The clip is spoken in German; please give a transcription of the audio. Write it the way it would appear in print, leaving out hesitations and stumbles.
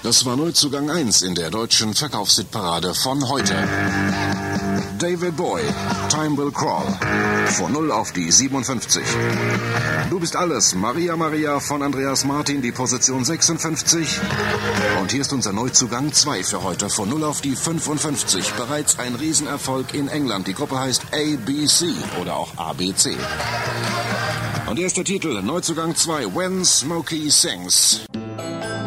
Das war Neuzugang 1 in der deutschen Verkaufshitparade von heute. David Bowie, Time Will Crawl. Von 0 auf die 57. Du bist alles, Maria Maria von Andreas Martin, die Position 56. Und hier ist unser Neuzugang 2 für heute, von 0 auf die 55. Bereits ein Riesenerfolg in England. Die Gruppe heißt ABC oder auch ABC. Und hier ist der Titel, Neuzugang 2, When Smokey Sings.